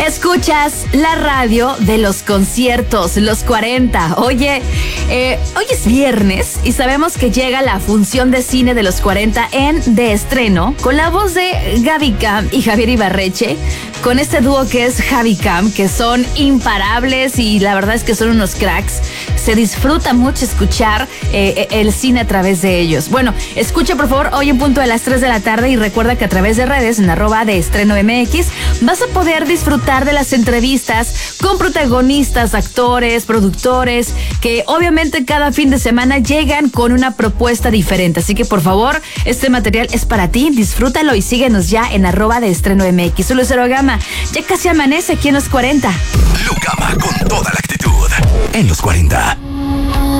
Escuchas la radio de los conciertos, los 40. Oye, hoy es viernes y sabemos que llega la función de cine de los 40 en De Estreno, con la voz de Gaby Cam y Javier Ibarreche, con este dúo que es Javi Cam, que son imparables y la verdad es que son unos cracks. Se disfruta mucho escuchar el cine a través de ellos. Bueno, escucha por favor hoy en punto de las 3 de la tarde y recuerda que a través de redes en @deestreno.mx vas a poder disfrutar de las entrevistas con protagonistas, actores, productores, que obviamente cada fin de semana llegan con una propuesta diferente. Así que por favor, este material es para ti, disfrútalo y síguenos ya en @deestreno.mx. Soy Lucero Gama, ya casi amanece aquí en los 40. Lucama con toda la actitud en los 40.